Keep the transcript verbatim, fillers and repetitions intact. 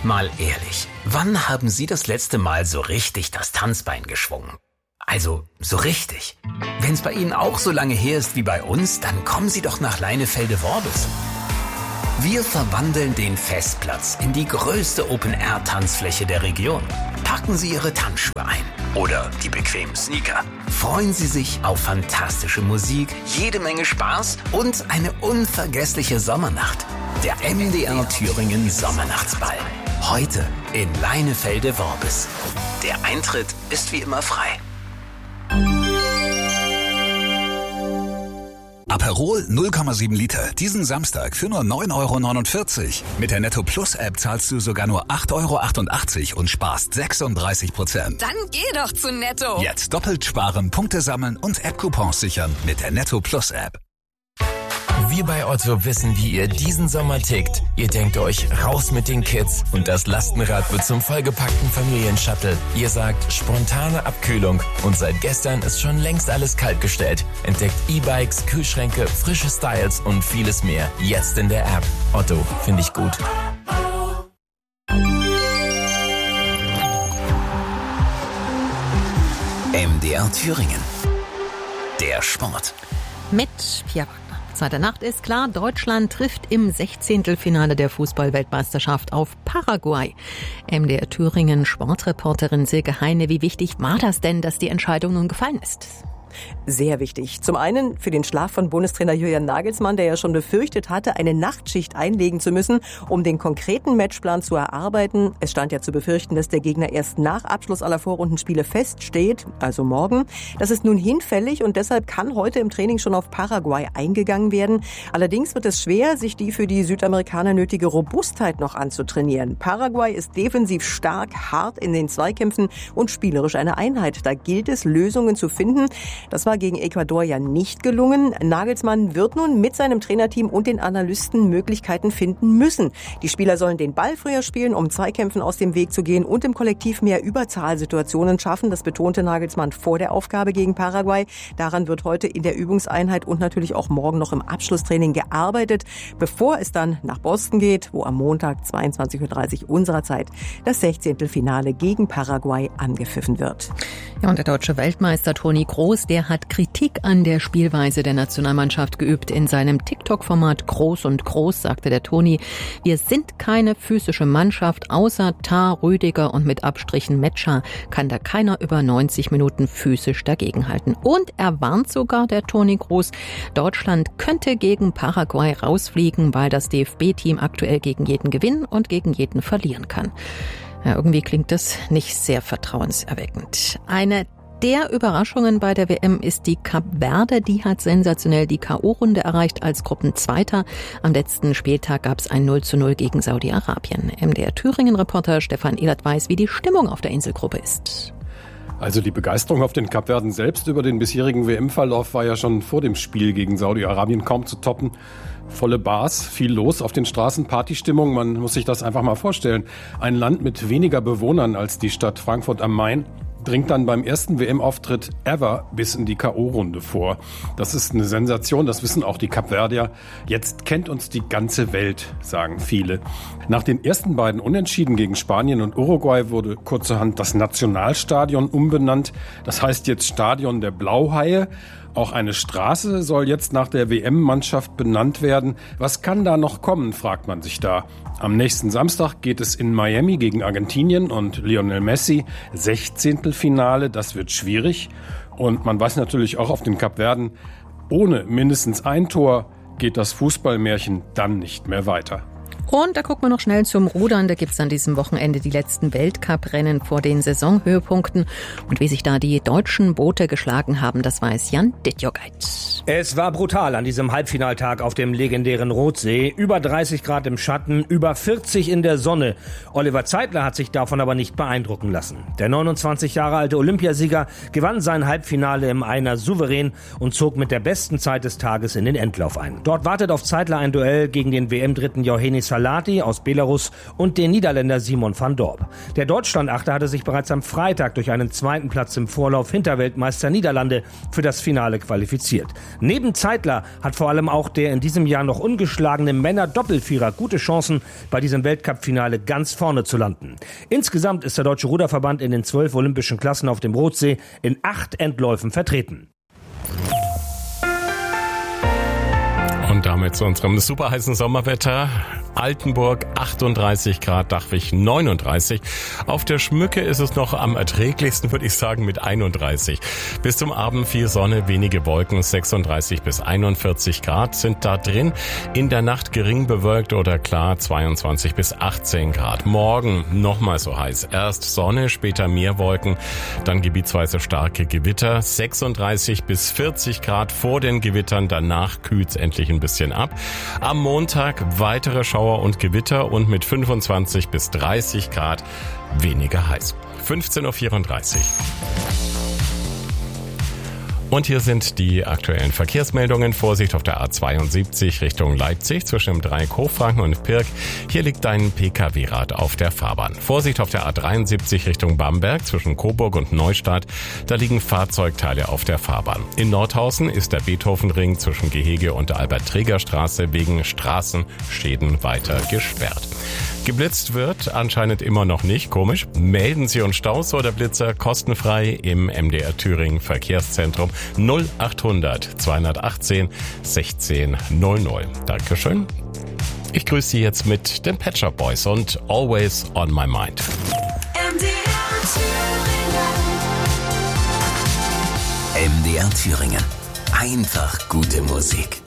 Mal ehrlich, wann haben Sie das letzte Mal so richtig das Tanzbein geschwungen? Also, so richtig. Wenn es bei Ihnen auch so lange her ist wie bei uns, dann kommen Sie doch nach Leinefelde-Worbis. Wir verwandeln den Festplatz in die größte Open-Air-Tanzfläche der Region. Packen Sie Ihre Tanzschuhe ein oder die bequemen Sneaker. Freuen Sie sich auf fantastische Musik, jede Menge Spaß und eine unvergessliche Sommernacht. Der M D R Thüringen Sommernachtsball. Heute in Leinefelde-Worbis. Der Eintritt ist wie immer frei. Aperol null Komma sieben Liter, diesen Samstag für nur neun Euro neunundvierzig. Mit der Netto Plus App zahlst du sogar nur acht Euro achtundachtzig und sparst sechsunddreißig Prozent. Dann geh doch zu Netto. Jetzt doppelt sparen, Punkte sammeln und App-Coupons sichern mit der Netto Plus App. Wir bei Otto wissen, wie ihr diesen Sommer tickt. Ihr denkt euch, raus mit den Kids und das Lastenrad wird zum vollgepackten Familienshuttle. Ihr sagt, spontane Abkühlung und seit gestern ist schon längst alles kaltgestellt. Entdeckt E-Bikes, Kühlschränke, frische Styles und vieles mehr. Jetzt in der App. Otto, finde ich gut. M D R Thüringen. Der Sport. Mit Pia Wagner. Zweite Nacht ist klar, Deutschland trifft im Sechzehntelfinale der Fußball-Weltmeisterschaft auf Paraguay. M D R Thüringen Sportreporterin Silke Heine, wie wichtig war das denn, dass die Entscheidung nun gefallen ist? Sehr wichtig. Zum einen für den Schlaf von Bundestrainer Julian Nagelsmann, der ja schon befürchtet hatte, eine Nachtschicht einlegen zu müssen, um den konkreten Matchplan zu erarbeiten. Es stand ja zu befürchten, dass der Gegner erst nach Abschluss aller Vorrundenspiele feststeht, also morgen. Das ist nun hinfällig und deshalb kann heute im Training schon auf Paraguay eingegangen werden. Allerdings wird es schwer, sich die für die Südamerikaner nötige Robustheit noch anzutrainieren. Paraguay ist defensiv stark, hart in den Zweikämpfen und spielerisch eine Einheit. Da gilt es, Lösungen zu finden. Das war gegen Ecuador ja nicht gelungen. Nagelsmann wird nun mit seinem Trainerteam und den Analysten Möglichkeiten finden müssen. Die Spieler sollen den Ball früher spielen, um Zweikämpfen aus dem Weg zu gehen und im Kollektiv mehr Überzahlsituationen schaffen. Das betonte Nagelsmann vor der Aufgabe gegen Paraguay. Daran wird heute in der Übungseinheit und natürlich auch morgen noch im Abschlusstraining gearbeitet, bevor es dann nach Boston geht, wo am Montag zweiundzwanzig Uhr dreißig unserer Zeit das Sechzehntelfinale gegen Paraguay angepfiffen wird. Ja, und der deutsche Weltmeister Toni Kroos, der hat Kritik an der Spielweise der Nationalmannschaft geübt. In seinem TikTok-Format Groß und Groß sagte der Toni, wir sind keine physische Mannschaft, außer Tar, Rüdiger und mit Abstrichen Metscher kann da keiner über neunzig Minuten physisch dagegenhalten. Und er warnt sogar, der Toni Kroos, Deutschland könnte gegen Paraguay rausfliegen, weil das D F B-Team aktuell gegen jeden gewinnen und gegen jeden verlieren kann. Ja, irgendwie klingt das nicht sehr vertrauenserweckend. Eine der Überraschungen bei der W M ist die Kap Verde. Die hat sensationell die K O-Runde erreicht als Gruppenzweiter. Am letzten Spieltag gab es ein null zu null gegen Saudi-Arabien. M D R Thüringen-Reporter Stefan Ehlert weiß, wie die Stimmung auf der Inselgruppe ist. Also die Begeisterung auf den Kapverden selbst über den bisherigen W M-Verlauf war ja schon vor dem Spiel gegen Saudi-Arabien kaum zu toppen. Volle Bars, viel los auf den Straßen, Partystimmung, man muss sich das einfach mal vorstellen. Ein Land mit weniger Bewohnern als die Stadt Frankfurt am Main dringt dann beim ersten W M-Auftritt ever bis in die K O-Runde vor. Das ist eine Sensation, das wissen auch die Kapverdier. Jetzt kennt uns die ganze Welt, sagen viele. Nach den ersten beiden Unentschieden gegen Spanien und Uruguay wurde kurzerhand das Nationalstadion umbenannt. Das heißt jetzt Stadion der Blauhaie. Auch eine Straße soll jetzt nach der W M-Mannschaft benannt werden. Was kann da noch kommen, fragt man sich da. Am nächsten Samstag geht es in Miami gegen Argentinien und Lionel Messi. Sechzehntelfinale, das wird schwierig. Und man weiß natürlich auch auf den Kapverden, ohne mindestens ein Tor geht das Fußballmärchen dann nicht mehr weiter. Und da gucken wir noch schnell zum Rudern. Da gibt's an diesem Wochenende die letzten Weltcuprennen vor den Saisonhöhepunkten. Und wie sich da die deutschen Boote geschlagen haben, das weiß Jan Dittjogeit. Es war brutal an diesem Halbfinaltag auf dem legendären Rothsee. Über dreißig Grad im Schatten, über vierzig in der Sonne. Oliver Zeitler hat sich davon aber nicht beeindrucken lassen. Der neunundzwanzig Jahre alte Olympiasieger gewann sein Halbfinale im Einer souverän und zog mit der besten Zeit des Tages in den Endlauf ein. Dort wartet auf Zeitler ein Duell gegen den W M-Dritten Yohennis Salai Malati aus Belarus und den Niederländer Simon van Dorp. Der Deutschlandachter hatte sich bereits am Freitag durch einen zweiten Platz im Vorlauf hinter Weltmeister Niederlande für das Finale qualifiziert. Neben Zeitler hat vor allem auch der in diesem Jahr noch ungeschlagene Männer-Doppelvierer gute Chancen, bei diesem Weltcup-Finale ganz vorne zu landen. Insgesamt ist der Deutsche Ruderverband in den zwölf olympischen Klassen auf dem Rothsee in acht Endläufen vertreten. Und damit zu unserem super heißen Sommerwetter. Altenburg achtunddreißig Grad, Dachwig neununddreißig. Auf der Schmücke ist es noch am erträglichsten, würde ich sagen, mit einunddreißig. Bis zum Abend viel Sonne, wenige Wolken, sechsunddreißig bis einundvierzig Grad sind da drin. In der Nacht gering bewölkt oder klar, zweiundzwanzig bis achtzehn Grad. Morgen nochmal so heiß. Erst Sonne, später mehr Wolken, dann gebietsweise starke Gewitter. sechsunddreißig bis vierzig Grad vor den Gewittern, danach kühlt's endlich ein bisschen ab. Am Montag weitere Schauer und Gewitter und mit fünfundzwanzig bis dreißig Grad weniger heiß. fünfzehn Uhr vierunddreißig. Und hier sind die aktuellen Verkehrsmeldungen. Vorsicht auf der A zweiundsiebzig Richtung Leipzig zwischen dem Dreieck Hochfranken und Pirk. Hier liegt ein P K W-Rad auf der Fahrbahn. Vorsicht auf der A dreiundsiebzig Richtung Bamberg zwischen Coburg und Neustadt. Da liegen Fahrzeugteile auf der Fahrbahn. In Nordhausen ist der Beethovenring zwischen Gehege und der Albert-Träger-Straße wegen Straßenschäden weiter gesperrt. Geblitzt wird anscheinend immer noch nicht. Komisch. Melden Sie uns Staus oder Blitzer kostenfrei im M D R Thüringen Verkehrszentrum null achthundert zweihundertachtzehn sechzehn null null. Dankeschön. Ich grüße Sie jetzt mit den Pet Shop Boys und Always on My Mind. M D R Thüringen. M D R Thüringen. Einfach gute Musik.